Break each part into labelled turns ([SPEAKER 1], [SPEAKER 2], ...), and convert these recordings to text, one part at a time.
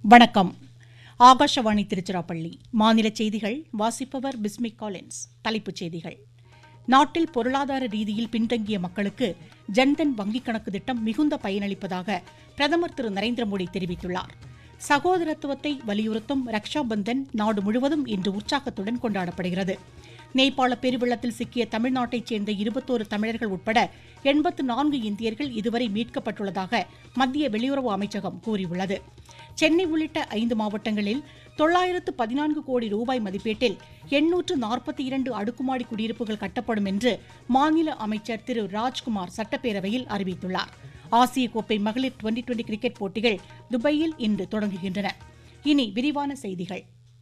[SPEAKER 1] வணக்கம். ஆகாஷவாணி திருச்சிராப்பள்ளி. மாநில செய்திகள் வாசிப்பவர் பிஸ்மிக் காலின்ஸ். தலைப்புச் செய்திகள். நாட்டில் பொருளாதார ரீதியில் பின்தங்கிய மக்களுக்கு ஜன்தன் வங்கிக் கணக்கு திட்டம் மிகுந்த பயனளிப்பதாக பிரதமர் திரு நரேந்திர மோடி தெரிவித்துள்ளார். சகோதரத்துவத்தை வலியுறுத்தும் ரக்ஷா பந்தன் நாடு முழுவதும் இன்று உற்சாகத்துடன் கொண்டாடப்படுகிறது. நேபாள பெருவெள்ளத்தில் சிக்கிய தமிழ்நாட்டைச் சேர்ந்த 21 தமிழர்கள் உட்பட 84 இந்தியர்கள் இதுவரை மீட்கப்பட்டுள்ளதாக மத்திய வெளியுறவு அமைச்சகம் கூறியுள்ளது. சென்னை உள்ளிட்ட 5 மாவட்டங்களில் 914 கோடி ரூபாய் மதிப்பீட்டில் 842 அடுக்குமாடி குடியிருப்புகள் கட்டப்படும் என்று மாநில அமைச்சர் திரு ராஜ்குமார் சட்டப்பேரவையில் அறிவித்துள்ளார். ஆசிய கோப்பை மகளிர் டுவெண்டி கிரிக்கெட் போட்டிகள் துபாயில் இன்று தொடங்குகின்றன. இனி விரிவான செய்திகள்.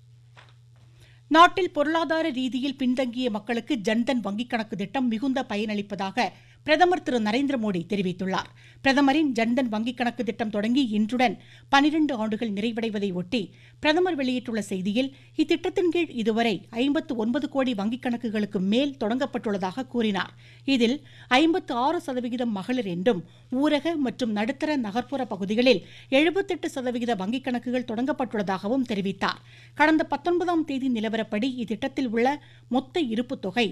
[SPEAKER 1] நாட்டில் பொருளாதார ரீதியில் பின்தங்கிய மக்களுக்கு ஜன்தன் வங்கிக் கணக்கு திட்டம் மிகுந்த பயனளிப்பதாக பிரதமர் திரு நரேந்திர மோடி தெரிவித்துள்ளார். பிரதமரின் ஜன்தன் வங்கிக் கணக்கு திட்டம் தொடங்கி இன்றுடன் 12 ஆண்டுகள் நிறைவடைவதை ஒட்டி பிரதமர் வெளியிட்டுள்ள செய்தியில், இத்திட்டத்தின் கீழ் இதுவரை 59 கோடி வங்கிக் கணக்குகளுக்கு மேல் தொடங்கப்பட்டுள்ளதாக கூறினார். இதில் 56% மகளிர் என்றும், ஊரக மற்றும் நடுத்தர நகர்ப்புற பகுதிகளில் 78% வங்கிக் கணக்குகள் தொடங்கப்பட்டுள்ளதாகவும் தெரிவித்தார். கடந்த 19ஆம் தேதி நிலவரப்படி இத்திட்டத்தில் உள்ள மொத்த இருப்பு தொகை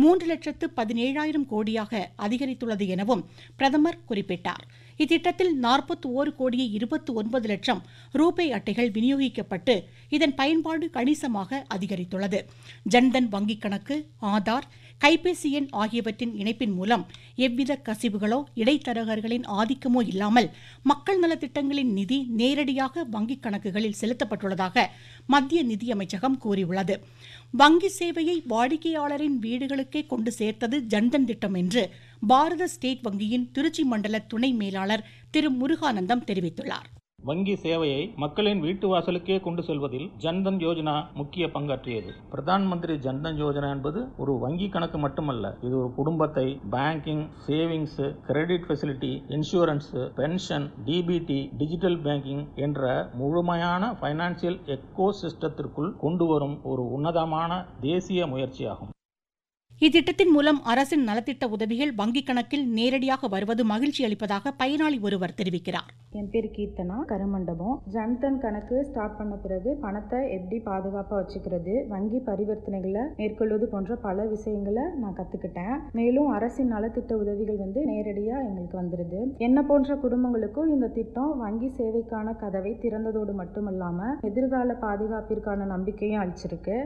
[SPEAKER 1] 3,17,000 கோடியாக அதிகரித்துள்ளது எனவும் பிரதமர் குறிப்பிட்டார். இத்திட்டத்தில் 41 கோடியே 29 லட்சம் ரூபே அட்டைகள் விநியோகிக்கப்பட்டு இதன் பயன்பாடு கணிசமாக அதிகரித்துள்ளது. ஜன்தன் வங்கிக் கணக்கு, ஆதார், கைபேசி எண் ஆகியவற்றின் இணைப்பின் மூலம் எவ்வித கசிவுகளோ இடைத்தரகர்களின் ஆதிக்கமோ இல்லாமல் மக்கள் நலத்திட்டங்களின் நிதி நேரடியாக வங்கிக் கணக்குகளில் செலுத்தப்பட்டுள்ளதாக மத்திய நிதியமைச்சகம் கூறியுள்ளது. வங்கி சேவையை வாடிக்கையாளரின் வீடுகளுக்கே கொண்டு சேர்த்தது ஜன்தன் திட்டம் என்று பாரத ஸ்டேட் வங்கியின் திருச்சி மண்டல துணை மேலாளர் திரு முருகானந்தம் தெரிவித்துள்ளார்.
[SPEAKER 2] வங்கி சேவையை மக்களின் வீட்டு வாசலுக்கே கொண்டு செல்வதில் ஜன்தன் யோஜனா முக்கிய பங்காற்றியது. பிரதான் மந்திரி ஜன்தன் யோஜனா என்பது ஒரு வங்கி கணக்கு மட்டுமல்ல, இது ஒரு குடும்பத்தை banking, savings, credit facility, insurance, pension, DBT, digital banking என்ற முழுமையான பைனான்சியல் எக்கோ சிஸ்டத்திற்குள் கொண்டு வரும் ஒரு உன்னதமான தேசிய முயற்சியாகும்.
[SPEAKER 1] இத்திட்டத்தின் மூலம் அரசின் நலத்திட்ட உதவிகள் வங்கிக் கணக்கில் நேரடியாக வருவது மகிழ்ச்சி அளிப்பதாக பயனாளி ஒருவர் தெரிவிக்கிறார்.
[SPEAKER 3] என் பேர் கீர்த்தனா, கருமண்டபம். ஜன்தன் கணக்கு ஸ்டார்ட் பண்ண பிறகு பணத்தை எப்படி பாதுகாப்பாக வச்சுக்கிறது, வங்கி பரிவர்த்தனைகளை மேற்கொள்வது போன்ற பல விஷயங்களை நான் கற்றுக்கிட்டேன். மேலும் அரசின் நலத்திட்ட உதவிகள் நேரடியாக எங்களுக்கு வந்துடுது. என்ன போன்ற குடும்பங்களுக்கும் இந்த திட்டம் வங்கி சேவைக்கான கதவை திறந்ததோடு மட்டுமல்லாமல் எதிர்கால பாதுகாப்பிற்கான நம்பிக்கையும் அளிச்சிருக்கு.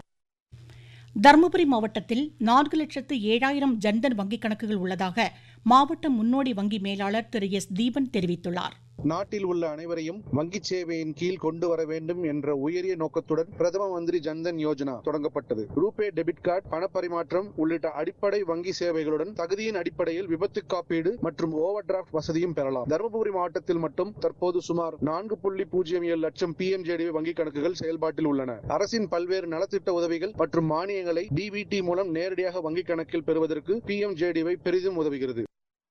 [SPEAKER 1] தருமபுரி மாவட்டத்தில் 4,07,000 ஜன்தன் வங்கிக் கணக்குகள் உள்ளதாக மாவட்ட முன்னோடி வங்கி மேலாளர் திரு எஸ். தீபன் தெரிவித்துள்ளார்.
[SPEAKER 4] நாட்டில் உள்ள அனைவரையும் வங்கி சேவையின் கீழ் கொண்டு வர வேண்டும் என்ற உயரிய நோக்கத்துடன் பிரதம மந்திரி ஜன்தன் யோஜனா தொடங்கப்பட்டது. ரூபே டெபிட் கார்டு, பணப்பரிமாற்றம் உள்ளிட்ட அடிப்படை வங்கி சேவைகளுடன் தகுதியின் அடிப்படையில் விபத்து காப்பீடு மற்றும் ஓவர் டிராப்ட் வசதியும் பெறலாம். தருமபுரி மாவட்டத்தில் மட்டும் தற்போது சுமார் 4.07 லட்சம் PMJDY வங்கி கணக்குகள் செயல்பாட்டில் உள்ளன. அரசின் பல்வேறு நலத்திட்ட உதவிகள் மற்றும் மானியங்களை டிபிடி மூலம் நேரடியாக வங்கி கணக்கில் பெறுவதற்கு PMJDY பெரிதும் உதவுகிறது.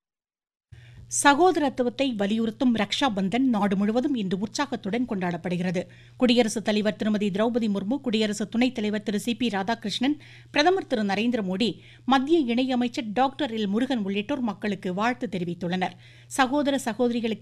[SPEAKER 1] சகோதரத்துவத்தை வலியுறுத்தும் ரக்ஷா பந்தன் நாடு முழுவதும் இன்று உற்சாகத்துடன் கொண்டாடப்படுகிறது. குடியரசுத் தலைவர் திருமதி திரௌபதி முர்மு, குடியரசு துணைத் தலைவர் திரு CP ராதாகிருஷ்ணன், பிரதமர் திரு நரேந்திர மோடி, மத்திய இணையமைச்சர் டாக்டர் எல். முருகன் உள்ளிட்டோர் மக்களுக்கு வாழ்த்து தெரிவித்துள்ளனர். சகோதர சகோதரிகளுக்கு